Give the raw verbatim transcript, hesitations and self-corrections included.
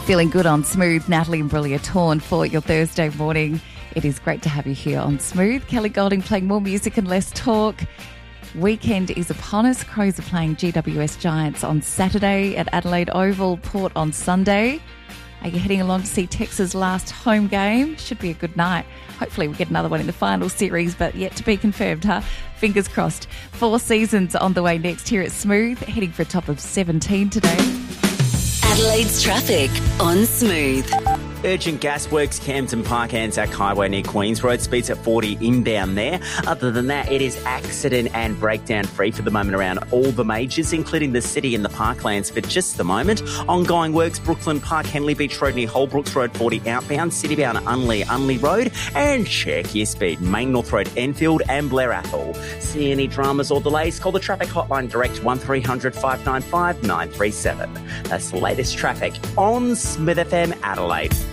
Feeling good on Smooth, Natalie and Brulia Torn for your Thursday morning. It is great to have you here on Smooth. Kelly Golding playing more music and less talk. Weekend is upon us. Crows are playing G W S Giants on Saturday at Adelaide Oval, Port on Sunday. Are you heading along to see Texas' last home game? Should be a good night. Hopefully we get another one in the final series, but yet to be confirmed, huh? Fingers crossed. Four seasons on the way next here at Smooth, heading for a top of seventeen today. Adelaide's traffic on Smooth. Urgent gas works, Campton Park, Anzac Highway near Queens Road. Speeds at forty inbound there. Other than that, it is accident and breakdown free for the moment around all the majors, including the city and the parklands for just the moment. Ongoing works, Brooklyn Park, Henley Beach Road near Holbrooks Road, forty outbound, Citybound, Unley, Unley Road, and check your speed. Main North Road, Enfield and Blair Athol. See any dramas or delays? Call the traffic hotline direct one three hundred five nine five nine three seven. That's the latest traffic on Smith F M Adelaide.